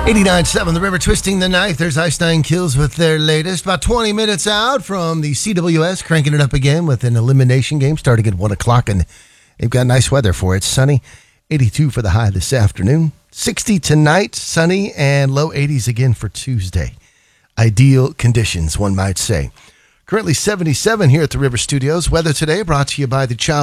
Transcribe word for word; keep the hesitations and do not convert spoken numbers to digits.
eighty-nine point seven The River, twisting the knife. There's Ice Nine Kills with their latest. About twenty minutes out from the C W S, cranking it up again with an elimination game starting at one o'clock, and they've got nice weather for it. Sunny, eighty-two for the high this afternoon. sixty tonight, sunny, and low eighties again for Tuesday. Ideal conditions, one might say. Currently seventy-seven here at the River Studios. Weather today brought to you by the Child